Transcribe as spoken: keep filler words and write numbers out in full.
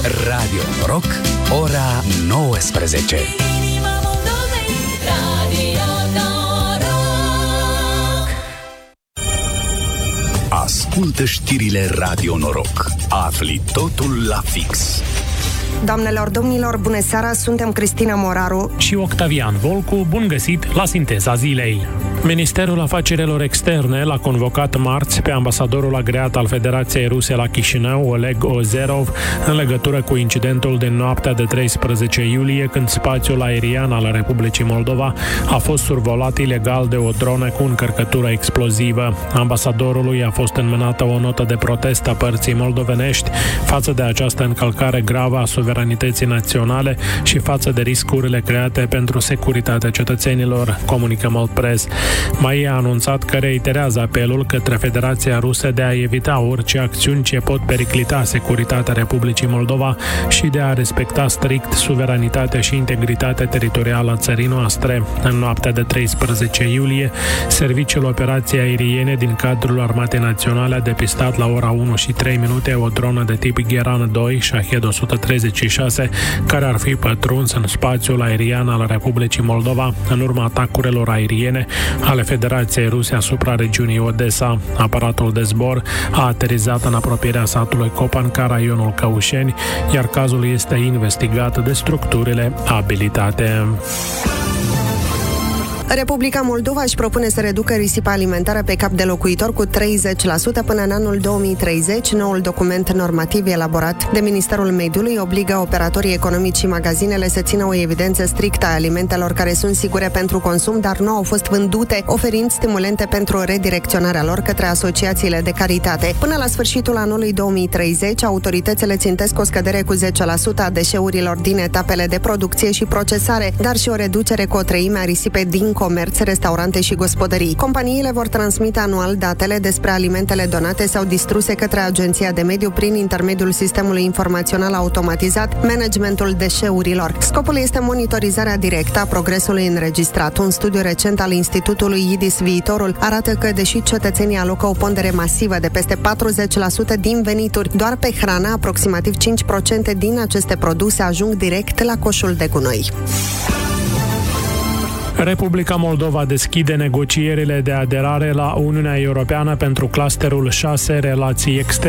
Radio Noroc, ora nouăsprezece. Ascultă știrile Radio Noroc. Afli totul la fix. Doamnelor, domnilor, bună seara, suntem Cristina Moraru și Octavian Volcu. Bun găsit la Sinteza Zilei. Ministerul Afacerilor Externe l-a convocat marți pe ambasadorul agreat al Federației Ruse la Chișinău, Oleg Ozerov, în legătură cu incidentul din noaptea de treisprezece iulie, când spațiul aerian al Republicii Moldova a fost survolat ilegal de o dronă cu încărcătură explozivă. Ambasadorului a fost înmânată o notă de protest a părții moldovenești față de această încălcare gravă a suveranității naționale și față de riscurile create pentru securitatea cetățenilor, comunică Moldpress. Mai a anunțat că reiterează apelul către Federația Rusă de a evita orice acțiuni ce pot periclita securitatea Republicii Moldova și de a respecta strict suveranitatea și integritatea teritorială a țării noastre. În noaptea de treisprezece iulie, Serviciul Operației Aeriene din cadrul Armatei Naționale a depistat la ora unu și trei minute o dronă de tip Gheran doi Shahed o sută treizeci și șase, care ar fi pătruns în spațiul aerian al Republicii Moldova în urma atacurilor aeriene ale Federației Ruse asupra regiunii Odessa. Aparatul de zbor a aterizat în apropierea satului Copanca, raionul Căușeni, iar cazul este investigat de structurile abilitate. Republica Moldova își propune să reducă risipa alimentară pe cap de locuitor cu treizeci la sută până în anul două mii treizeci. Noul document normativ elaborat de Ministerul Mediului obligă operatorii economici și magazinele să țină o evidență strictă a alimentelor care sunt sigure pentru consum, dar nu au fost vândute, oferind stimulente pentru redirecționarea lor către asociațiile de caritate. Până la sfârșitul anului două mii treizeci, autoritățile țintesc o scădere cu zece la sută a deșeurilor din etapele de producție și procesare, dar și o reducere cu o treime a risipei din comerț, restaurante și gospodării. Companiile vor transmite anual datele despre alimentele donate sau distruse către Agenția de Mediu prin intermediul sistemului informațional automatizat, managementul deșeurilor. Scopul este monitorizarea directă a progresului înregistrat. Un studiu recent al Institutului I D I S Viitorul arată că, deși cetățenii alocă o pondere masivă de peste patruzeci la sută din venituri doar pe hrană, aproximativ cinci la sută din aceste produse ajung direct la coșul de gunoi. Republica Moldova deschide negocierile de aderare la Uniunea Europeană pentru clusterul șase, relații externe.